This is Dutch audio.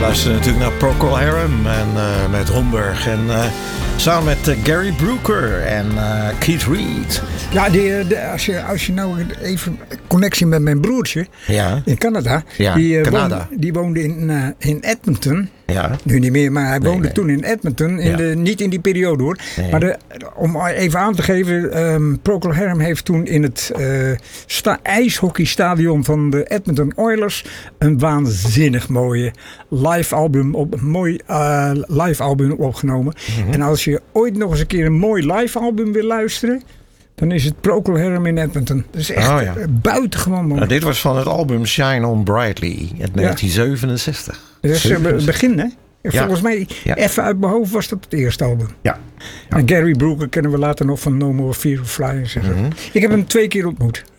luisteren natuurlijk naar Procol Harum en met Homburg. En samen met Gary Brooker en Keith Reed. Ja, als je nou even connectie met mijn broertje in Canada. Ja, die woonde in Edmonton. Ja. Nu niet meer, maar hij woonde toen in Edmonton. Niet in die periode hoor. Nee. Maar om even aan te geven. Procol Harum heeft toen in het ijshockeystadion van de Edmonton Oilers een waanzinnig mooie live album opgenomen. Mm-hmm. En als je ooit nog eens een keer een mooi live album wil luisteren, dan is het Procol Harum in Edmonton. Dat is echt buitengewoon mooi. Nou, dit was van het album Shine On Brightly uit 1967. Dat is het begin, hè? Volgens mij, even uit mijn hoofd was dat het eerste album. Ja. En Gary Brooker kennen we later nog van No More Fear of Flying. Mm-hmm. Ik heb hem 2 keer ontmoet.